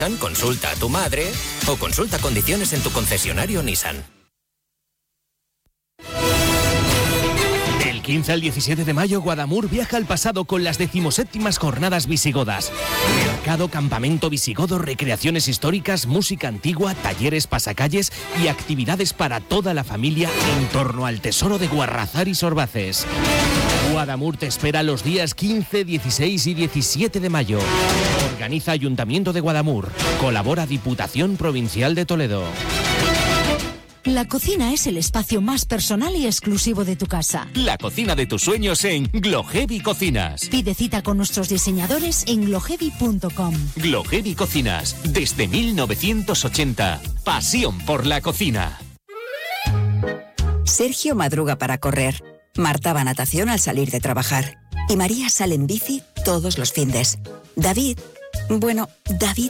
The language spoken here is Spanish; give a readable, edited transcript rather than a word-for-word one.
Consulta a tu madre o consulta condiciones en tu concesionario Nissan. Del 15 al 17 de mayo, Guadamur viaja al pasado con las 17ª jornadas visigodas. Mercado, campamento visigodo, recreaciones históricas, música antigua, talleres, pasacalles y actividades para toda la familia en torno al tesoro de Guarrazar y Sorbaces. Guadamur te espera los días 15, 16 y 17 de mayo. Organiza Ayuntamiento de Guadamur. Colabora Diputación Provincial de Toledo. La cocina es el espacio más personal y exclusivo de tu casa. La cocina de tus sueños en Glohevi Cocinas. Pide cita con nuestros diseñadores en glohevi.com. Glohevi Cocinas, desde 1980. Pasión por la cocina. Sergio madruga para correr. Marta va a natación al salir de trabajar. Y María sale en bici todos los findes. David